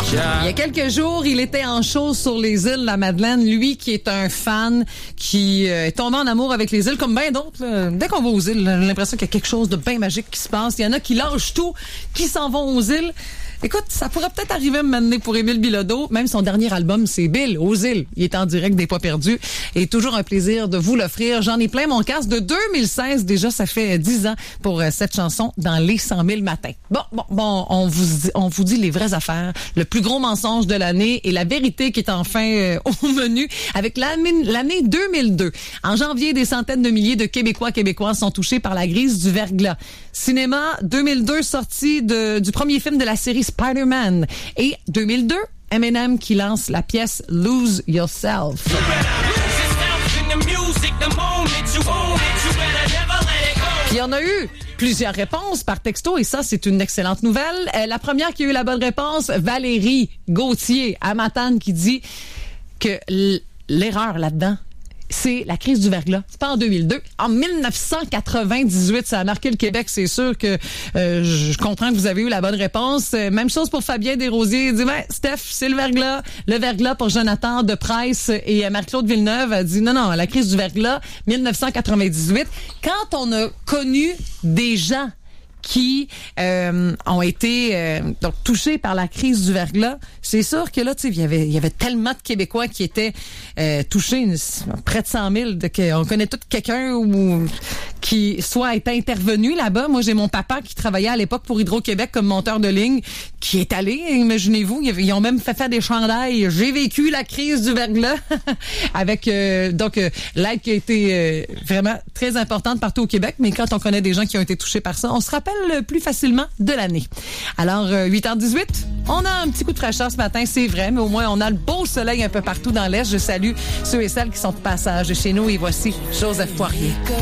Il y a quelques jours, il était en show sur les îles de la Madeleine. Lui qui est un fan, qui est tombé en amour avec les îles, comme bien d'autres. Là. Dès qu'on va aux îles, j'ai l'impression qu'il y a quelque chose de bien magique qui se passe. Il y en a qui lâchent tout, qui s'en vont aux îles. Écoute, ça pourrait peut-être arriver à me mener pour Émile Bilodeau. Même son dernier album, c'est Bill, aux îles. Il est en direct des Pas perdus. Et toujours un plaisir de vous l'offrir. J'en ai plein mon casque de 2016. Déjà, ça fait 10 ans pour cette chanson dans les 100 000 matins. Bon, on vous dit les vraies affaires. Le plus gros mensonge de l'année et la vérité qui est enfin au menu avec l'année 2002. En janvier, des centaines de milliers de Québécois sont touchés par la crise du verglas. Cinéma 2002, sortie du premier film de la série Spider-Man. Et 2002, Eminem qui lance la pièce Lose Yourself. Puis il y en a eu plusieurs réponses par texto et ça, c'est une excellente nouvelle. La première qui a eu la bonne réponse, Valérie Gauthier à Matane qui dit que l'erreur là-dedans, c'est la crise du verglas. C'est pas en 2002. En 1998, ça a marqué le Québec. C'est sûr que je comprends que vous avez eu la bonne réponse. Même chose pour Fabien Desrosiers. Il dit, Steph, c'est le verglas. Le verglas pour Jonathan de Price et Marie-Claude Villeneuve a dit, non, la crise du verglas, 1998. Quand on a connu des gens qui ont été donc touchés par la crise du verglas, c'est sûr que là, tu sais, il y avait tellement de Québécois qui étaient touchés, près de 100 000. On connaît tout quelqu'un qui soit est intervenu là-bas. Moi, j'ai mon papa qui travaillait à l'époque pour Hydro-Québec comme monteur de ligne, qui est allé, imaginez-vous, ils ont même fait faire des chandails. J'ai vécu la crise du verglas avec l'aide qui a été vraiment très importante partout au Québec, mais quand on connaît des gens qui ont été touchés par ça, on se rappelle plus facilement de l'année. Alors, 8h18, on a un petit coup de fraîcheur ce matin, c'est vrai, mais au moins on a le beau soleil un peu partout dans l'Est. Je salue ceux et celles qui sont de passage chez nous et voici Joseph Poirier.